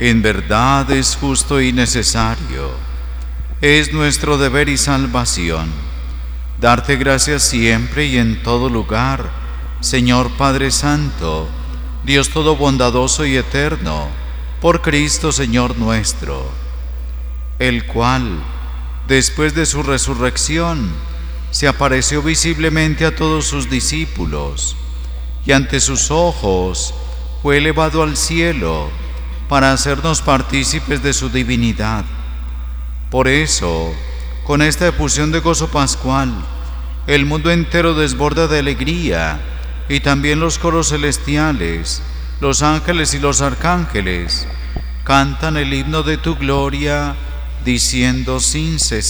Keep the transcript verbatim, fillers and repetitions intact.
En verdad es justo y necesario, es nuestro deber y salvación, darte gracias siempre y en todo lugar, Señor Padre Santo, Dios todo bondadoso y eterno, por Cristo Señor nuestro, el cual, después de su resurrección, se apareció visiblemente a todos sus discípulos, y ante sus ojos fue elevado al cielo para hacernos partícipes de su divinidad. Por eso, con esta efusión de gozo pascual, el mundo entero desborda de alegría, y también los coros celestiales, los ángeles y los arcángeles, cantan el himno de tu gloria, diciendo sin cesar: